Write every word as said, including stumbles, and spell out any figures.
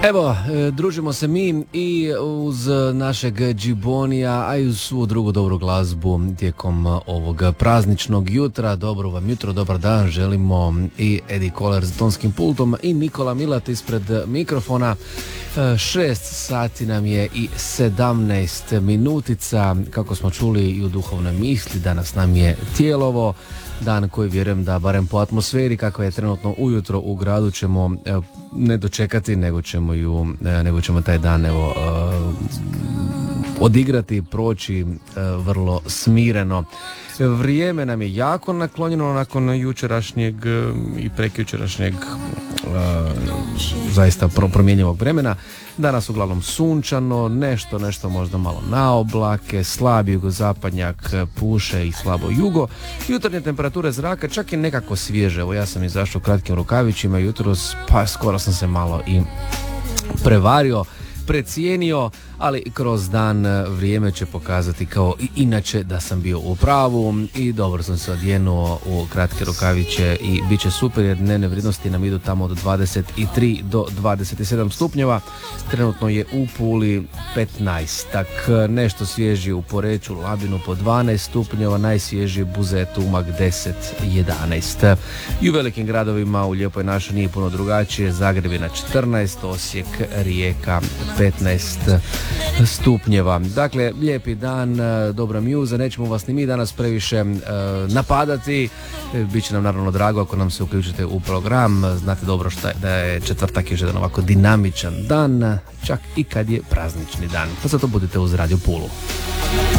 Evo, družimo se mi i uz našeg Džibonija, a i uz svu drugu dobru glazbu tijekom ovog prazničnog jutra. Dobro vam jutro, dobar dan, želimo i Edi Koler s tonskim pultom i Nikola Milat ispred mikrofona. Šest sati nam je i sedamnaest minutica, kako smo čuli i u duhovnoj misli, danas nam je Tijelovo. Dan koji vjerujem da barem po atmosferi kakva je trenutno ujutro u gradu ćemo evo, ne dočekati, nego ćemo, ju, nego ćemo taj dan evo, uh, odigrati, proći uh, vrlo smireno. Vrijeme nam je jako naklonjeno nakon jučerašnjeg i prekjučerašnjeg uh, zaista promjenjivog vremena. Danas uglavnom sunčano, nešto, nešto možda malo na oblake, slab jugozapadnjak puše i slabo jugo. Jutarnje temperature zraka čak i nekako svježe. Evo ja sam izašao u kratkim rukavićima jutros, pa skoro sam se malo i prevario, precijenio, ali kroz dan vrijeme će pokazati kao i inače da sam bio u pravu i dobro sam se odjenuo u kratke rukaviće i bit će super jer dnevne vrijednosti nam idu tamo od dvadeset tri do dvadeset sedam stupnjeva. Trenutno je u Puli petnaest, tak nešto svježi u Poreču, Labinu po dvanaest stupnjeva, najsvježiji Buzet, Umag deset jedanaest. I u velikim gradovima u Lijepoj našoj nije puno drugačije, Zagreb je na četrnaest, Osijek, Rijeka petnaest stupnjeva. Dakle, lijepi dan, dobra mjuza, nećemo vas ni mi danas previše uh, napadati. Biće nam naravno drago ako nam se uključite u program. Znate dobro šta je, da je četvrtak još jedan ovako dinamičan dan, čak i kad je praznični dan. Pa zato budite uz Radio Pulu.